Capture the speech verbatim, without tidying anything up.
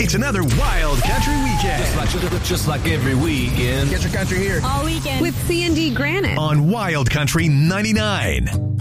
It's another Wild Country Weekend. Just like, just like every weekend. Get your country here. All weekend. With C and D Granite. On Wild Country ninety-nine.